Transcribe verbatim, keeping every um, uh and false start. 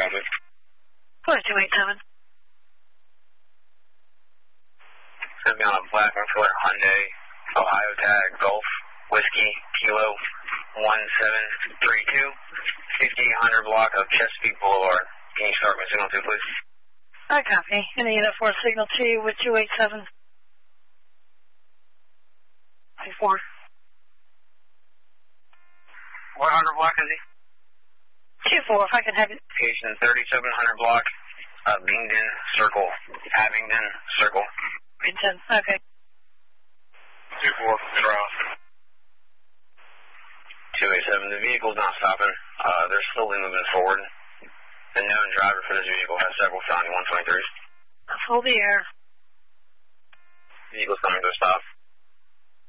traffic. four two eight seven. It's going to be on a black and clear Hyundai, Ohio tag, Golf, Whiskey, Kilo, one seven three two, fifty-eight hundred block of Chesapeake Boulevard. Can you start my signal two, please? I copy. And the unit four signal two with two eight seven. two four. What hundred block is he? two four, if I can have it. Location thirty-seven hundred block, uh, Bingdon Circle, Abingdon Circle. Bingdon, okay. two four, draw. two eight seven, the vehicle's not stopping. Uh, they're slowly moving forward. The known driver for this vehicle has several felony one twenty-threes. Hold the air. Vehicle's coming to a stop.